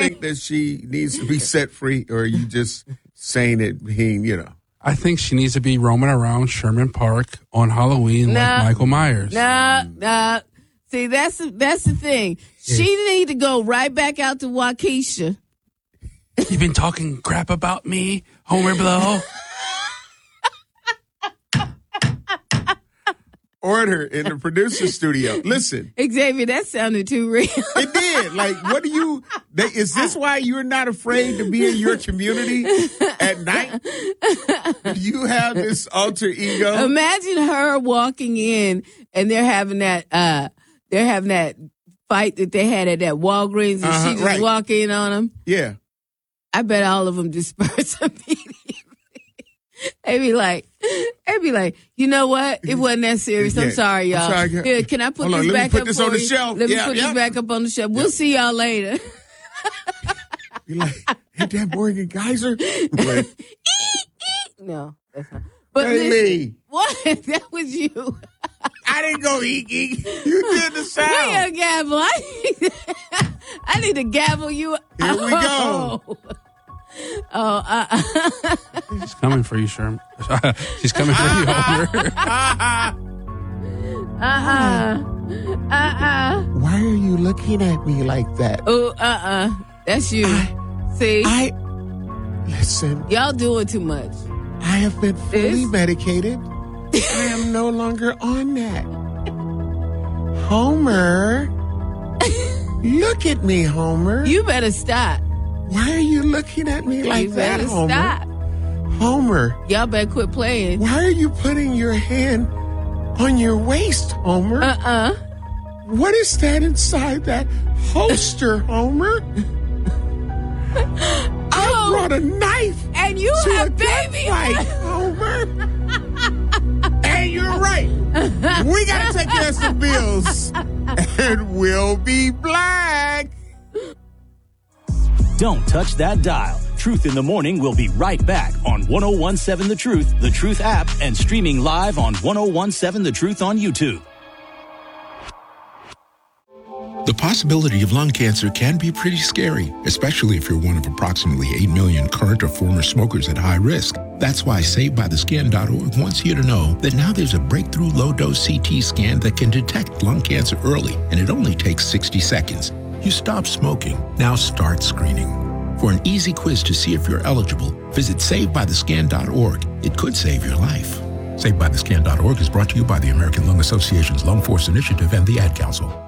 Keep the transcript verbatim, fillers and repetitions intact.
think that she needs to be set free, or are you just saying it being, you know? I think she needs to be roaming around Sherman Park on Halloween nah, like Michael Myers. Nah, nah. See, that's the, that's the thing. She yeah. need to go right back out to Waukesha. You've been talking crap about me, Homer Blow. Order in the producer studio. Listen, Xavier, that sounded too real. It did. Like, what do you? They, is this why you're not afraid to be in your community at night? Do you have this alter ego? Imagine her walking in and they're having that. Uh, they're having that fight that they had at that Walgreens, and uh-huh, she just right. walk in on them. Yeah, I bet all of them disperse immediately. They be like, they be like, you know what? It wasn't that serious. I'm yeah. sorry, y'all. I'm sorry. Here, can I put Hold this on, back let me put up this for on the you? shelf. Let me yeah, put yeah. this back up on the shelf. We'll yeah. see y'all later. You're like, ain't that Morgan Geyser? But, no, that's not. But hey, listen, what? That was you. I didn't go eek eek. You did the sound. We a gavel. I need, I need to gavel you. Here we oh. go. Oh, uh, She's coming for you, Sherman. She's coming for you, Homer. uh-uh. Uh-uh. Why are you looking at me like that? Oh, uh-uh. That's you. I, See? I, listen. Y'all doing too much. I have been fully This? medicated. I am no longer on that. Homer. Look at me, Homer. You better stop. Why are you looking at me like you that, better Homer? stop. Homer. Y'all better quit playing. Why are you putting your hand on your waist, Homer? Uh-uh. What is that inside that holster, Homer? I Oh, brought a knife. and you to have a baby gunfight, Homer. And you're right. We got to take care of some bills. And we'll be black. Don't touch that dial. Truth in the Morning will be right back on one oh one seven The Truth, The Truth app, and streaming live on one oh one seven The Truth on YouTube. The possibility of lung cancer can be pretty scary, especially if you're one of approximately eight million current or former smokers at high risk. That's why Saved By The Skin dot org wants you to know that now there's a breakthrough low-dose C T scan that can detect lung cancer early, and it only takes sixty seconds. You stop smoking. Now start screening. For an easy quiz to see if you're eligible, visit Saved By The Skin dot org. It could save your life. Saved By The Skin dot org is brought to you by the American Lung Association's Lung Force Initiative and the Ad Council.